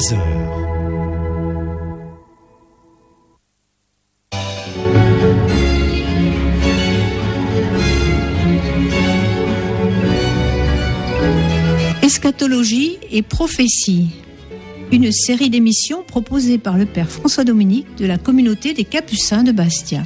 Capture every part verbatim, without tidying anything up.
trois heures. Eschatologie et prophétie, une série d'émissions proposée par le père François Dominique de la communauté des Capucins de Bastia.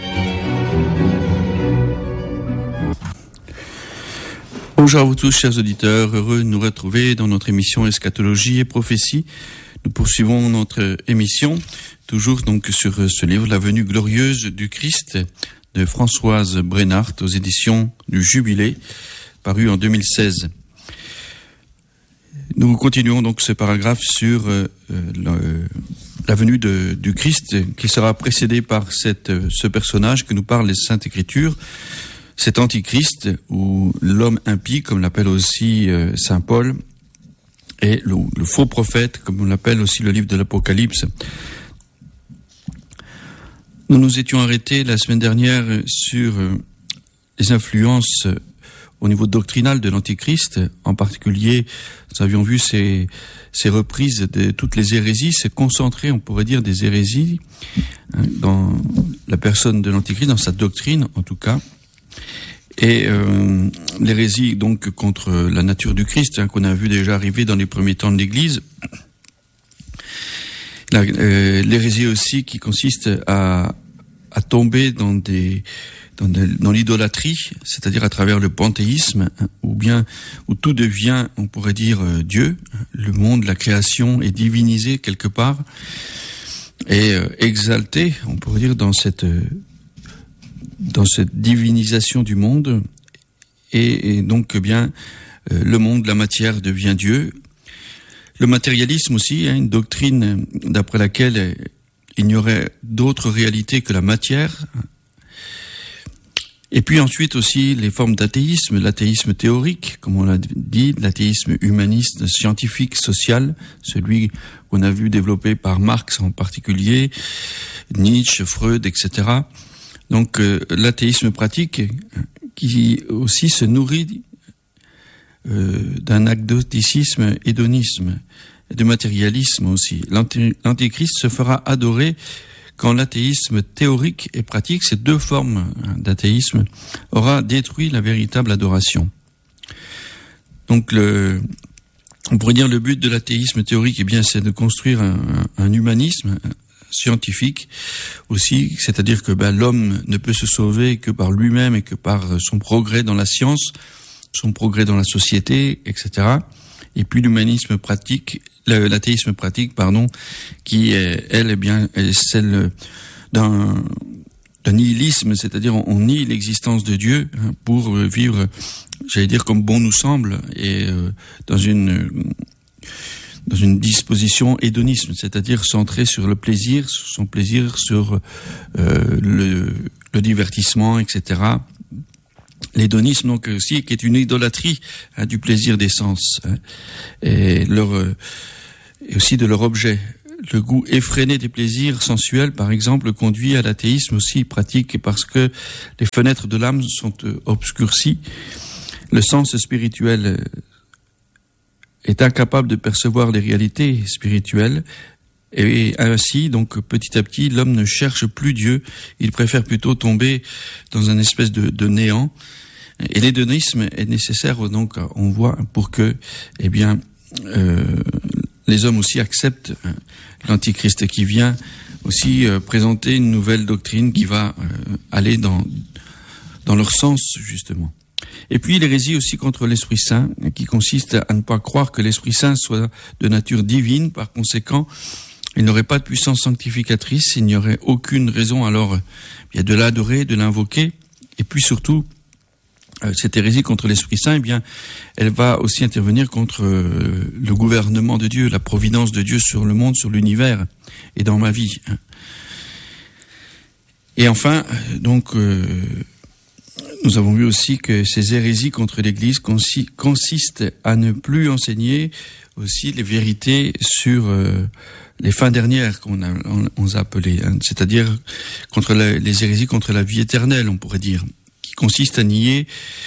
Bonjour à vous tous, chers auditeurs, heureux de nous retrouver dans notre émission Eschatologie et prophétie. Nous poursuivons notre émission, toujours donc sur ce livre, La venue glorieuse du Christ, de Françoise Brennart, aux éditions du Jubilé, paru en deux mille seize. Nous continuons donc ce paragraphe sur euh, la, la venue de, du Christ, qui sera précédé par cette, ce personnage que nous parlent les Saintes Écritures, cet antichrist, ou l'homme impie, comme l'appelle aussi euh, saint Paul, et le, le faux prophète, comme on l'appelle aussi le livre de l'Apocalypse. Nous nous étions arrêtés la semaine dernière sur euh, les influences euh, au niveau doctrinal de l'Antichrist. En particulier, nous avions vu ces, ces reprises de toutes les hérésies, c'est concentré, on pourrait dire, des hérésies hein, dans la personne de l'Antichrist, dans sa doctrine en tout cas. Et euh, l'hérésie donc contre la nature du Christ, hein, qu'on a vu déjà arriver dans les premiers temps de l'Église. La, euh, l'hérésie aussi qui consiste à, à tomber dans des Dans, de, dans l'idolâtrie, c'est-à-dire à travers le panthéisme, hein, ou bien où tout devient, on pourrait dire, euh, Dieu, le monde, la création est divinisé quelque part et euh, exalté, on pourrait dire, dans cette euh, dans cette divinisation du monde, et, et donc eh bien euh, le monde, la matière devient Dieu. Le matérialisme aussi, hein, une doctrine d'après laquelle euh, il n'y aurait d'autre réalité que la matière. Et puis ensuite aussi les formes d'athéisme, l'athéisme théorique, comme on l'a dit, l'athéisme humaniste, scientifique, social, celui qu'on a vu développé par Marx en particulier, Nietzsche, Freud, et cetera. Donc euh, l'athéisme pratique qui aussi se nourrit euh, d'un agnosticisme, hédonisme, et de matérialisme aussi. L'anti- l'antéchrist se fera adorer quand l'athéisme théorique et pratique, ces deux formes d'athéisme, aura détruit la véritable adoration. Donc, le, on pourrait dire le but de l'athéisme théorique, eh bien, c'est de construire un, un humanisme scientifique aussi, c'est-à-dire que ben, l'homme ne peut se sauver que par lui-même et que par son progrès dans la science, son progrès dans la société, et cetera. Et puis l'humanisme pratique, l'athéisme pratique, pardon, qui est, elle, eh bien, est celle d'un, d'un nihilisme, c'est-à-dire on, on nie l'existence de Dieu hein, pour vivre, j'allais dire, comme bon nous semble, et euh, dans une dans une disposition hédonisme, c'est-à-dire centrée sur le plaisir, sur son plaisir, sur euh, le, le divertissement, et cetera. L'hédonisme, donc, aussi, qui est une idolâtrie hein, du plaisir des sens hein, et, leur, euh, et aussi de leur objet. Le goût effréné des plaisirs sensuels, par exemple, conduit à l'athéisme aussi pratique parce que les fenêtres de l'âme sont euh, obscurcies. Le sens spirituel est incapable de percevoir les réalités spirituelles. Et ainsi, donc, petit à petit, l'homme ne cherche plus Dieu. Il préfère plutôt tomber dans un espèce de, de néant. Et l'hédonisme est nécessaire, donc, on voit, pour que, eh bien, euh, les hommes aussi acceptent euh, l'antichrist qui vient aussi euh, présenter une nouvelle doctrine qui va euh, aller dans, dans leur sens, justement. Et puis l'hérésie aussi contre l'Esprit Saint, qui consiste à ne pas croire que l'Esprit Saint soit de nature divine. Par conséquent, il n'aurait pas de puissance sanctificatrice, il n'y aurait aucune raison alors bien, de l'adorer, de l'invoquer. Et puis surtout, euh, cette hérésie contre l'Esprit Saint, eh bien, elle va aussi intervenir contre euh, le gouvernement de Dieu, la providence de Dieu sur le monde, sur l'univers et dans ma vie. Et enfin, donc, euh, nous avons vu aussi que ces hérésies contre l'Église consi- consistent à ne plus enseigner aussi les vérités sur euh, les fins dernières qu'on a, on, on a appelées, hein, c'est-à-dire contre la, les hérésies contre la vie éternelle, on pourrait dire, qui consistent à nier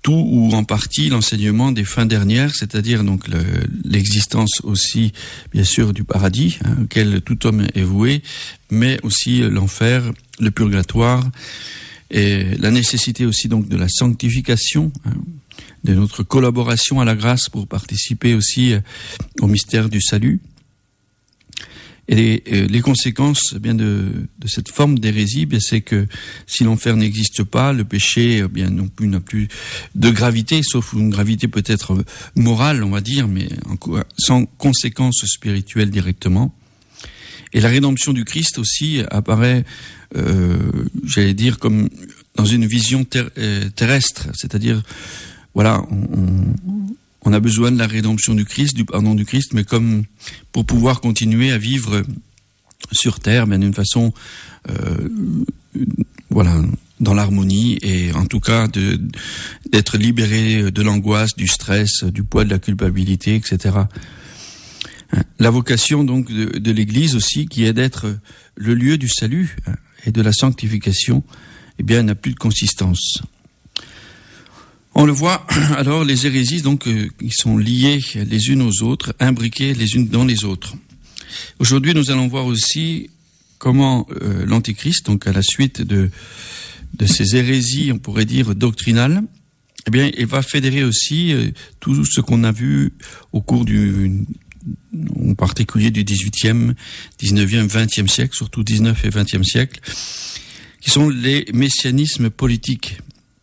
tout ou en partie l'enseignement des fins dernières, c'est-à-dire donc le, l'existence aussi, bien sûr, du paradis, hein, auquel tout homme est voué, mais aussi l'enfer, le purgatoire, et la nécessité aussi donc de la sanctification, hein, de notre collaboration à la grâce pour participer aussi au mystère du salut. Et les, euh, les conséquences eh bien de, de cette forme d'hérésie, bien c'est que si l'enfer n'existe pas, le péché eh bien non plus n'a plus de gravité, sauf une gravité peut-être morale, on va dire, mais en, sans conséquences spirituelles directement. Et la rédemption du Christ aussi apparaît, euh, j'allais dire, comme dans une vision ter- euh, terrestre, c'est-à-dire, voilà, on, on On a besoin de la rédemption du Christ, du pardon du Christ, mais comme pour pouvoir continuer à vivre sur terre, mais d'une façon, euh, voilà, dans l'harmonie et en tout cas de, d'être libéré de l'angoisse, du stress, du poids de la culpabilité, et cetera. La vocation donc de, de l'Église aussi, qui est d'être le lieu du salut et de la sanctification, eh bien, n'a plus de consistance. On le voit, alors, les hérésies, donc, euh, qui sont liées les unes aux autres, imbriquées les unes dans les autres. Aujourd'hui, nous allons voir aussi comment euh, l'Antéchrist, donc à la suite de, de ces hérésies, on pourrait dire, doctrinales, eh bien, il va fédérer aussi euh, tout ce qu'on a vu au cours du, en particulier du dix-huitième, dix-neuvième, vingtième siècle, surtout dix-neuvième et vingtième siècle, qui sont les messianismes politiques.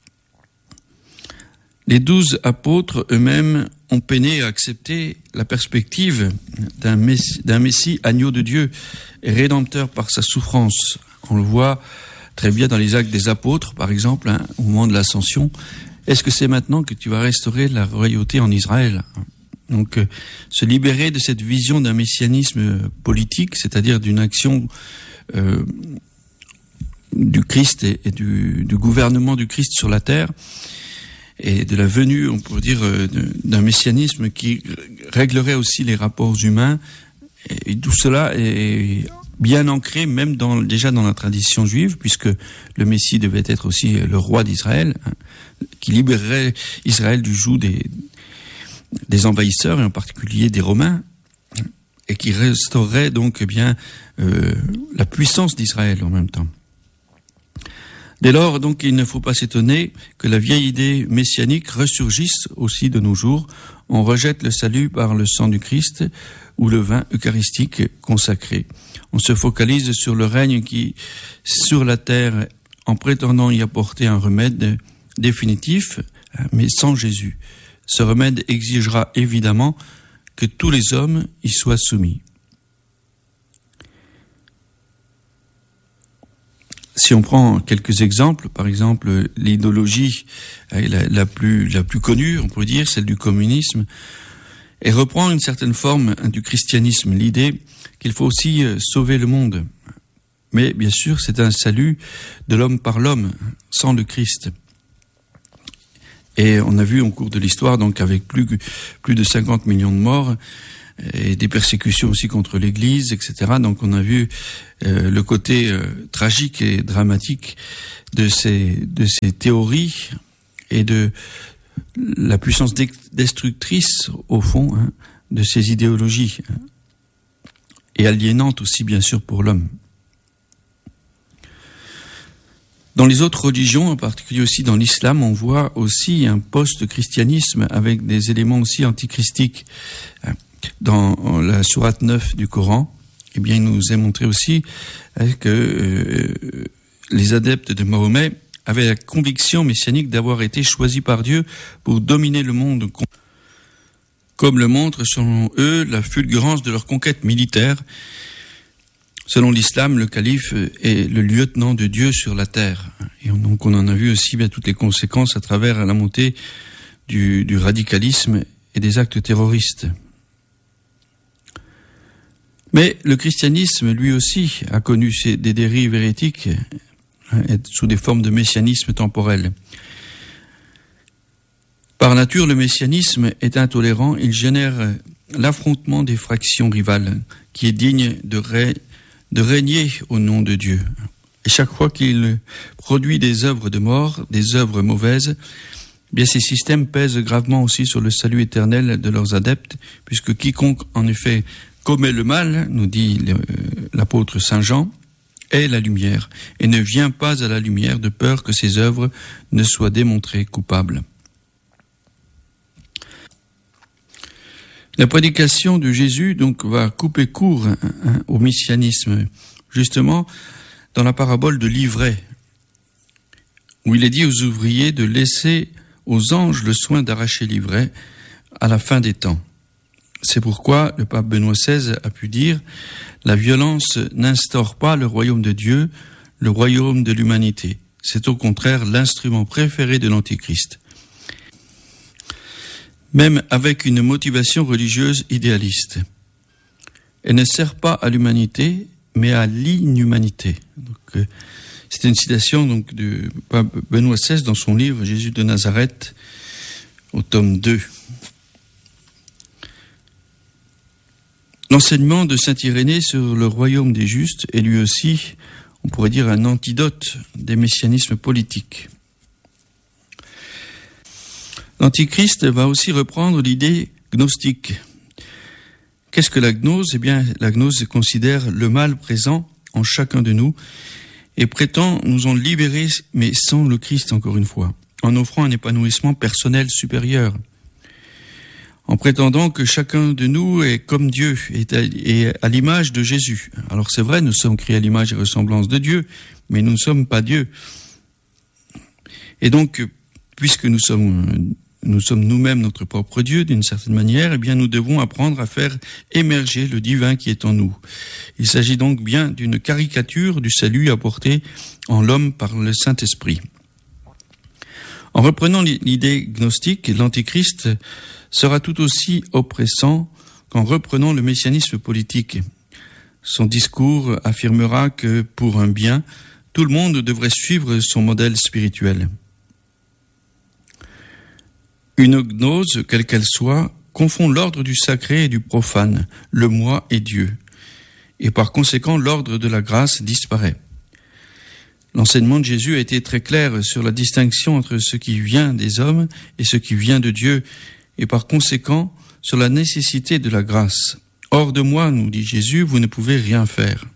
Les douze apôtres eux-mêmes ont peiné à accepter la perspective d'un messie, d'un messie agneau de Dieu et rédempteur par sa souffrance. On le voit très bien dans les actes des apôtres, par exemple, hein, au moment de l'ascension. Est-ce que c'est maintenant que tu vas restaurer la royauté en Israël ? Donc, euh, se libérer de cette vision d'un messianisme politique, c'est-à-dire d'une action euh, du Christ et, et du, du gouvernement du Christ sur la terre, et de la venue, on pourrait dire, d'un messianisme qui réglerait aussi les rapports humains. Et tout cela est bien ancré, même dans, déjà dans la tradition juive, puisque le Messie devait être aussi le roi d'Israël, hein, qui libérerait Israël du joug des, des envahisseurs, et en particulier des Romains, et qui restaurerait donc eh bien euh, la puissance d'Israël en même temps. Dès lors, donc, il ne faut pas s'étonner que la vieille idée messianique ressurgisse aussi de nos jours. On rejette le salut par le sang du Christ ou le vin eucharistique consacré. On se focalise sur le règne qui, sur la terre, en prétendant y apporter un remède définitif, mais sans Jésus. Ce remède exigera évidemment que tous les hommes y soient soumis. Si on prend quelques exemples, par exemple, l'idéologie la, la plus la plus connue, on pourrait dire, celle du communisme, et reprend une certaine forme du christianisme, l'idée qu'il faut aussi sauver le monde. Mais bien sûr, c'est un salut de l'homme par l'homme, sans le Christ. Et on a vu au cours de l'histoire, donc avec plus plus de cinquante millions de morts, et des persécutions aussi contre l'Église, et cetera. Donc on a vu euh, le côté euh, tragique et dramatique de ces de ces théories et de la puissance destructrice au fond, hein, de ces idéologies, hein, et aliénante aussi bien sûr pour l'homme. Dans les autres religions, en particulier aussi dans l'islam, on voit aussi un post-christianisme avec des éléments aussi antichristiques. Dans la sourate neuf du Coran, eh bien, il nous est montré aussi que euh, les adeptes de Mahomet avaient la conviction messianique d'avoir été choisis par Dieu pour dominer le monde, comme le montre selon eux la fulgurance de leur conquête militaire. Selon l'islam, le calife est le lieutenant de Dieu sur la terre. Et donc on en a vu aussi bien toutes les conséquences à travers la montée du, du radicalisme et des actes terroristes. Mais le christianisme, lui aussi, a connu des dérives hérétiques sous des formes de messianisme temporel. Par nature, le messianisme est intolérant. Il génère l'affrontement des fractions rivales, qui est digne de, ré, de régner au nom de Dieu. Et chaque fois qu'il produit des œuvres de mort, des œuvres mauvaises, Eh bien, ces systèmes pèsent gravement aussi sur le salut éternel de leurs adeptes, puisque quiconque, en effet, commet le mal, nous dit l'apôtre Saint Jean, est la lumière, et ne vient pas à la lumière de peur que ses œuvres ne soient démontrées coupables. La prédication de Jésus donc va couper court hein, hein, au messianisme, justement dans la parabole de l'ivraie, où il est dit aux ouvriers de laisser aux anges le soin d'arracher l'ivraie à la fin des temps. C'est pourquoi le pape Benoît seize a pu dire « La violence n'instaure pas le royaume de Dieu, le royaume de l'humanité. C'est au contraire l'instrument préféré de l'Antichrist. » Même avec une motivation religieuse idéaliste. Elle ne sert pas à l'humanité, mais à l'inhumanité. Donc, euh, c'est une citation donc, de pape Benoît seize dans son livre « Jésus de Nazareth » au tome deux. L'enseignement de saint Irénée sur le royaume des justes est lui aussi, on pourrait dire, un antidote des messianismes politiques. L'Antichrist va aussi reprendre l'idée gnostique. Qu'est-ce que la gnose ? Eh bien, la gnose considère le mal présent en chacun de nous et prétend nous en libérer, mais sans le Christ, encore une fois, en offrant un épanouissement personnel supérieur, en prétendant que chacun de nous est comme Dieu, est à, est à l'image de Jésus. Alors c'est vrai, nous sommes créés à l'image et ressemblance de Dieu, mais nous ne sommes pas Dieu. Et donc, puisque nous sommes... Nous sommes nous-mêmes notre propre Dieu, d'une certaine manière, eh bien nous devons apprendre à faire émerger le divin qui est en nous. Il s'agit donc bien d'une caricature du salut apporté en l'homme par le Saint-Esprit. En reprenant l'idée gnostique, l'Antichrist sera tout aussi oppressant qu'en reprenant le messianisme politique. Son discours affirmera que, pour un bien, tout le monde devrait suivre son modèle spirituel. Une gnose, quelle qu'elle soit, confond l'ordre du sacré et du profane, le moi et Dieu. Et par conséquent, l'ordre de la grâce disparaît. L'enseignement de Jésus a été très clair sur la distinction entre ce qui vient des hommes et ce qui vient de Dieu, et par conséquent, sur la nécessité de la grâce. Hors de moi, nous dit Jésus, vous ne pouvez rien faire.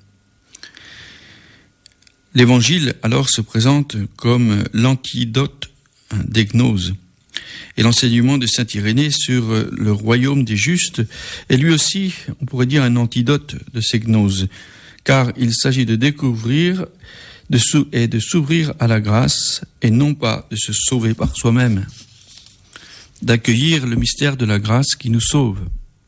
L'Évangile, alors, se présente comme l'antidote des gnoses. Et l'enseignement de saint Irénée sur le royaume des justes est lui aussi, on pourrait dire, un antidote de ces gnoses, car il s'agit de découvrir de sou- et de s'ouvrir à la grâce et non pas de se sauver par soi-même, d'accueillir le mystère de la grâce qui nous sauve.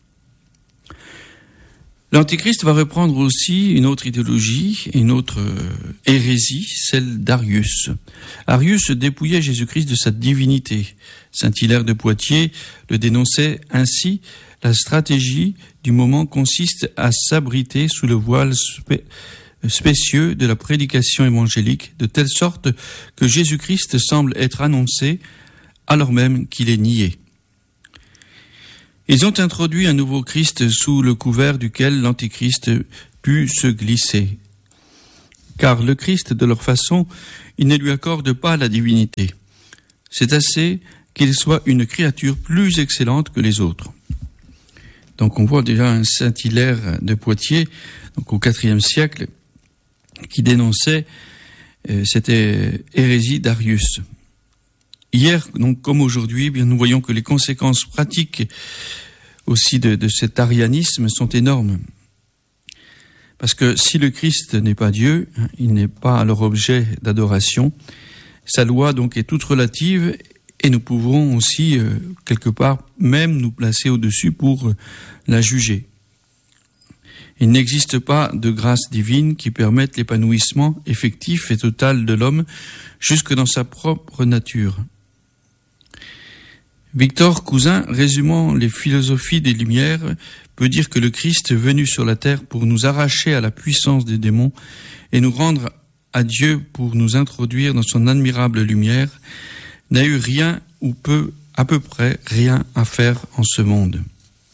L'Antichrist va reprendre aussi une autre idéologie, une autre hérésie, celle d'Arius. Arius dépouillait Jésus-Christ de sa divinité. Saint Hilaire de Poitiers le dénonçait ainsi. La stratégie du moment consiste à s'abriter sous le voile spé- spécieux de la prédication évangélique, de telle sorte que Jésus-Christ semble être annoncé alors même qu'il est nié. Ils ont introduit un nouveau Christ sous le couvert duquel l'Antichrist put se glisser. Car le Christ, de leur façon, ils ne lui accordent pas la divinité. C'est assez qu'il soit une créature plus excellente que les autres. Donc on voit déjà un Saint Hilaire de Poitiers, donc au quatrième siècle, qui dénonçait euh, cette hérésie d'Arius. Hier, donc comme aujourd'hui, eh bien nous voyons que les conséquences pratiques aussi de, de cet arianisme sont énormes. Parce que si le Christ n'est pas Dieu, il n'est pas leur objet d'adoration. Sa loi donc est toute relative et nous pouvons aussi euh, quelque part même nous placer au-dessus pour euh, la juger. Il n'existe pas de grâce divine qui permette l'épanouissement effectif et total de l'homme jusque dans sa propre nature. Victor Cousin, résumant les philosophies des Lumières, peut dire que le Christ, venu sur la terre pour nous arracher à la puissance des démons et nous rendre à Dieu pour nous introduire dans son admirable lumière, n'a eu rien ou peu, à peu près rien à faire en ce monde.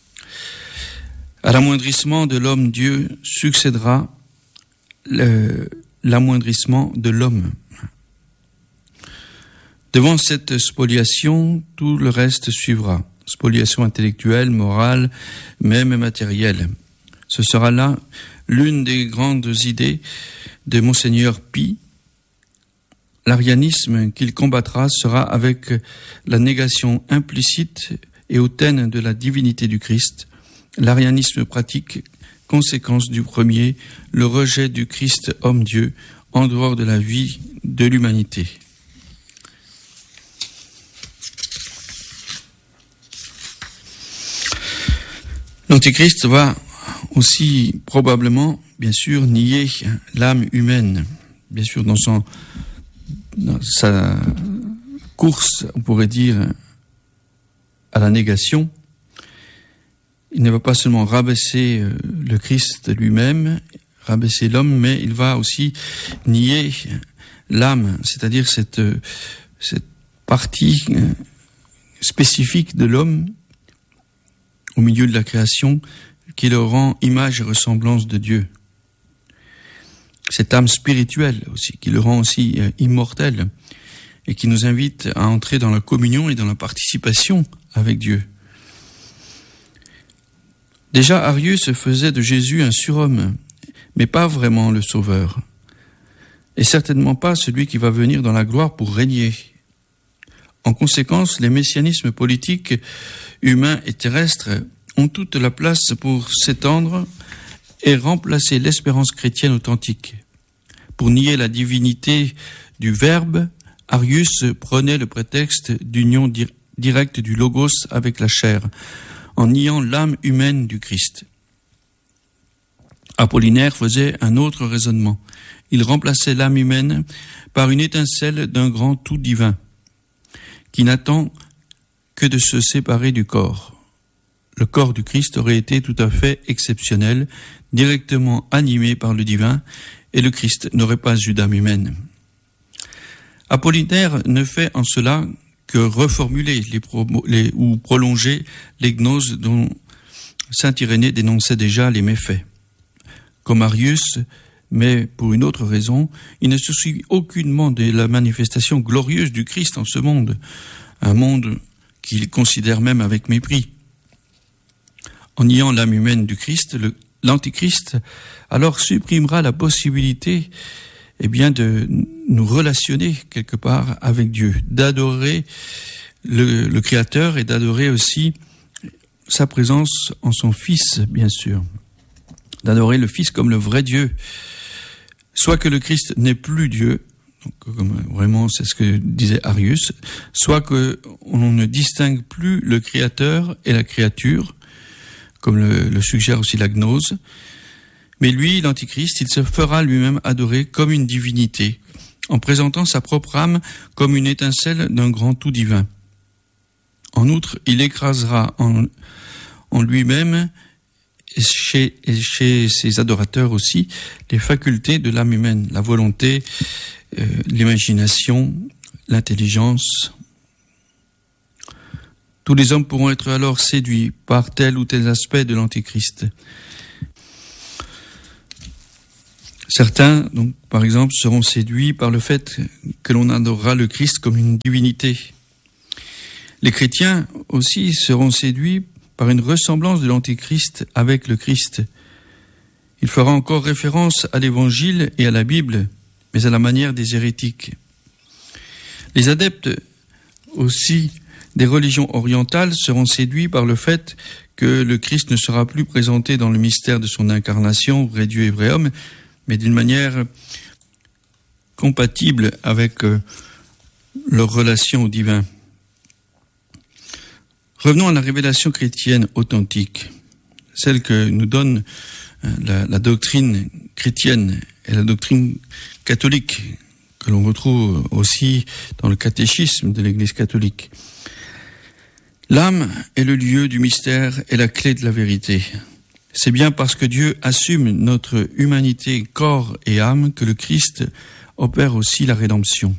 À l'amoindrissement de l'homme-Dieu succédera le, l'amoindrissement de l'homme. Devant cette spoliation, tout le reste suivra. Spoliation intellectuelle, morale, même matérielle. Ce sera là l'une des grandes idées de Monseigneur Pie. L'arianisme qu'il combattra sera avec la négation implicite et hautaine de la divinité du Christ. L'arianisme pratique, conséquence du premier, le rejet du Christ homme-Dieu en dehors de la vie de l'humanité. L'Antichrist va aussi probablement, bien sûr, nier l'âme humaine. Bien sûr, dans, son, dans sa course, on pourrait dire, à la négation, il ne va pas seulement rabaisser le Christ lui-même, rabaisser l'homme, mais il va aussi nier l'âme, c'est-à-dire cette, cette partie spécifique de l'homme au milieu de la création qui le rend image et ressemblance de Dieu. Cette âme spirituelle aussi, qui le rend aussi immortel et qui nous invite à entrer dans la communion et dans la participation avec Dieu. Déjà, Arius faisait de Jésus un surhomme, mais pas vraiment le sauveur, et certainement pas celui qui va venir dans la gloire pour régner. En conséquence, les messianismes politiques, humains et terrestres ont toute la place pour s'étendre et remplacer l'espérance chrétienne authentique. Pour nier la divinité du Verbe, Arius prenait le prétexte d'union di- directe du Logos avec la chair, en niant l'âme humaine du Christ. Apollinaire faisait un autre raisonnement. Il remplaçait l'âme humaine par une étincelle d'un grand tout divin, qui n'attend que de se séparer du corps. Le corps du Christ aurait été tout à fait exceptionnel, directement animé par le divin, et le Christ n'aurait pas eu d'âme humaine. Apollinaire ne fait en cela que reformuler les pro- les, ou prolonger les gnoses dont saint Irénée dénonçait déjà les méfaits. Comme Arius, mais pour une autre raison, il ne se soucie aucunement de la manifestation glorieuse du Christ en ce monde, un monde qu'il considère même avec mépris. En niant l'âme humaine du Christ, le, l'Antichrist alors supprimera la possibilité eh bien, de nous relationner quelque part avec Dieu, d'adorer le, le Créateur et d'adorer aussi sa présence en son Fils, bien sûr. D'adorer le Fils comme le vrai Dieu. Soit que le Christ n'est plus Dieu, donc comme vraiment c'est ce que disait Arius, soit qu'on ne distingue plus le Créateur et la créature, comme le, le suggère aussi la gnose. Mais lui, l'Antichrist, il se fera lui-même adorer comme une divinité, en présentant sa propre âme comme une étincelle d'un grand tout divin. En outre, il écrasera en, en lui-même, et chez, et chez ses adorateurs aussi, les facultés de l'âme humaine, la volonté, euh, l'imagination, l'intelligence. Tous les hommes pourront être alors séduits par tel ou tel aspect de l'Antichrist. Certains, donc, par exemple, seront séduits par le fait que l'on adorera le Christ comme une divinité. Les chrétiens aussi seront séduits par une ressemblance de l'Antichrist avec le Christ. Il fera encore référence à l'Évangile et à la Bible, mais à la manière des hérétiques. Les adeptes aussi des religions orientales seront séduits par le fait que le Christ ne sera plus présenté dans le mystère de son incarnation, vrai Dieu et vrai homme, mais d'une manière compatible avec euh, leur relation au divin. Revenons à la révélation chrétienne authentique, celle que nous donne euh, la, la doctrine chrétienne et la doctrine catholique, que l'on retrouve aussi dans le catéchisme de l'Église catholique. L'âme est le lieu du mystère et la clé de la vérité. C'est bien parce que Dieu assume notre humanité, corps et âme, que le Christ opère aussi la rédemption.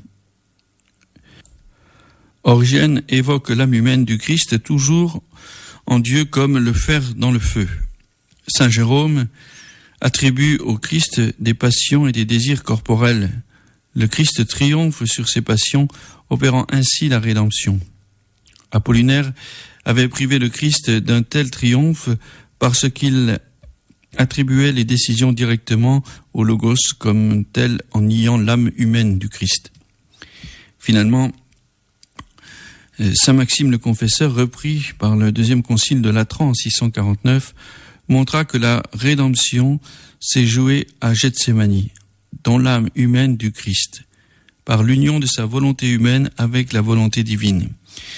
Origène évoque l'âme humaine du Christ toujours en Dieu comme le fer dans le feu. Saint Jérôme attribue au Christ des passions et des désirs corporels. Le Christ triomphe sur ses passions opérant ainsi la rédemption. Apollinaire avait privé le Christ d'un tel triomphe parce qu'il attribuait les décisions directement au Logos comme tel en niant l'âme humaine du Christ. Finalement, Saint Maxime le Confesseur, repris par le deuxième concile de Latran en six cent quarante-neuf, montra que la rédemption s'est jouée à Gethsémani, dans l'âme humaine du Christ, par l'union de sa volonté humaine avec la volonté divine.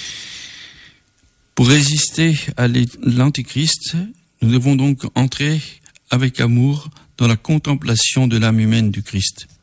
Pour résister à l'Antéchrist, nous devons donc entrer avec amour dans la contemplation de l'âme humaine du Christ.